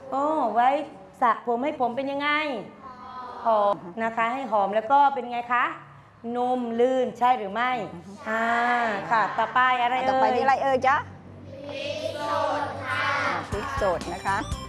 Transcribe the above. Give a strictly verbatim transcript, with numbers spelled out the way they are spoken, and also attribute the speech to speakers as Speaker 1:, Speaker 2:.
Speaker 1: โอ้ไว้สระผมให้ผมเป็นยังไงหอมนะคะให้หอมแล้วก็เป็นไงคะนุ่มลื่นใช่หรือไม่อ่าค่ะต่อไปอะไรเอ่ย
Speaker 2: ต่อไปนี่อะไรเอ่ยจ๊ะพริกสดค่ะพริกสดนะคะ